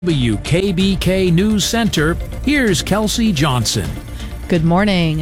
WKBK News Center, here's Kelsey Johnson. Good morning.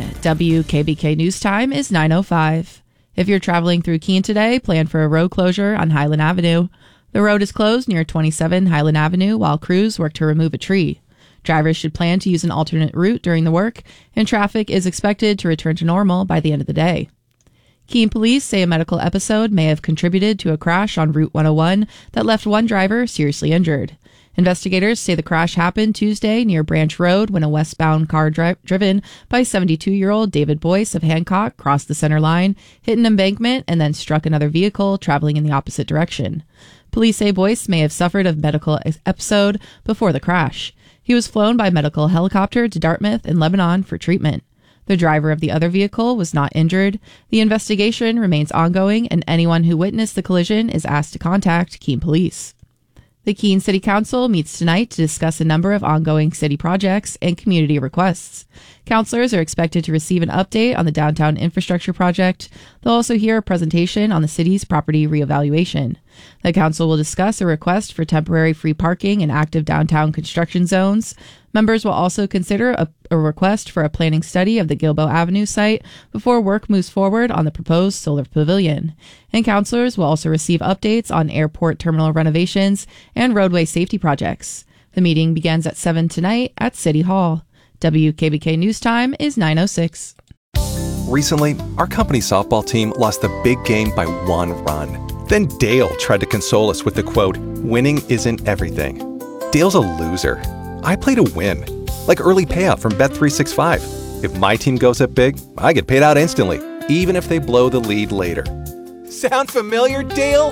WKBK News Time is 9:05. If you're traveling through Keene today, plan for a road closure on Highland Avenue. The road is closed near 27 Highland Avenue while crews work to remove a tree. Drivers should plan to use an alternate route during the work, and traffic is expected to return to normal by the end of the day. Keene police say a medical episode may have contributed to a crash on Route 101 that left one driver seriously injured. Investigators say the crash happened Tuesday near Branch Road when a westbound car driven by 72-year-old David Boyce of Hancock crossed the center line, hit an embankment, and then struck another vehicle traveling in the opposite direction. Police say Boyce may have suffered a medical episode before the crash. He was flown by medical helicopter to Dartmouth in Lebanon for treatment. The driver of the other vehicle was not injured. The investigation remains ongoing, and anyone who witnessed the collision is asked to contact Keene Police. The Keene City Council meets tonight to discuss a number of ongoing city projects and community requests. Councilors are expected to receive an update on the downtown infrastructure project. They'll also hear a presentation on the city's property reevaluation. The council will discuss a request for temporary free parking in active downtown construction zones. Members will also consider a request for a planning study of the Gilboa Avenue site before work moves forward on the proposed solar pavilion. And councilors will also receive updates on airport terminal renovations and roadway safety projects. The meeting begins at 7 tonight at City Hall. WKBK News Time is 9:06. Recently, our company softball team lost the big game by one run. Then Dale tried to console us with the quote, "Winning isn't everything." Dale's a loser. I play to win, like early payout from Bet365. If my team goes up big, I get paid out instantly, even if they blow the lead later. Sound familiar, Dale?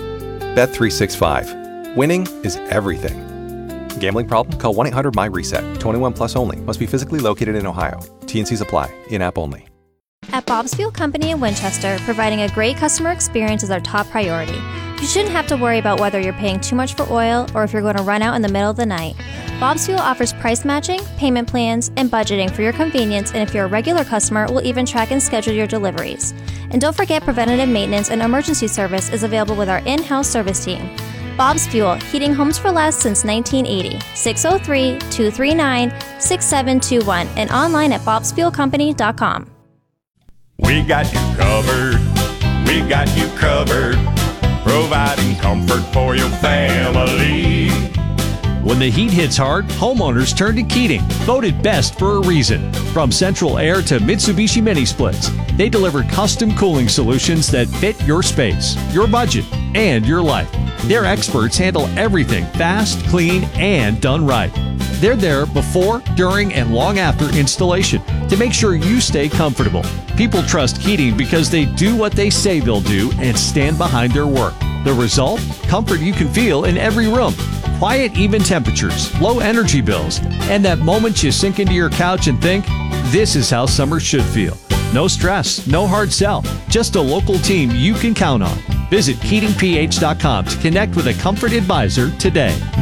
Bet365. Winning is everything. Gambling problem? Call 1-800-MY-RESET. 21 plus only. Must be physically located in Ohio. T&Cs apply. In-app only. At Bob's Fuel Company in Winchester, providing a great customer experience is our top priority. You shouldn't have to worry about whether you're paying too much for oil or if you're going to run out in the middle of the night. Bob's Fuel offers price matching, payment plans, and budgeting for your convenience, and if you're a regular customer, we'll even track and schedule your deliveries. And don't forget, preventative maintenance and emergency service is available with our in-house service team. Bob's Fuel, heating homes for less since 1980. 603-239-6721 and online at bobsfuelcompany.com. We got you covered. We got you covered. Providing comfort for your family. When the heat hits hard, homeowners turn to Keating, voted best for a reason. From Central Air to Mitsubishi Mini Splits, they deliver custom cooling solutions that fit your space, your budget, and your life. Their experts handle everything fast, clean, and done right. They're there before, during, and long after installation to make sure you stay comfortable. People trust Keating because they do what they say they'll do and stand behind their work. The result? Comfort you can feel in every room. Quiet, even temperatures, low energy bills, and that moment you sink into your couch and think, this is how summer should feel. No stress, no hard sell, just a local team you can count on. Visit KeatingPH.com to connect with a comfort advisor today.